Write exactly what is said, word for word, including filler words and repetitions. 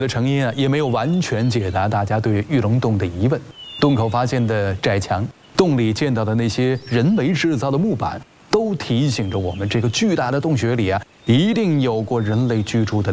的成因啊，也没有完全解答大家对玉龙洞的疑问。洞口发现的窄墙，洞里见到的那些人为制造的木板，都提醒着我们，这个巨大的洞穴里啊，一定有过人类居住的。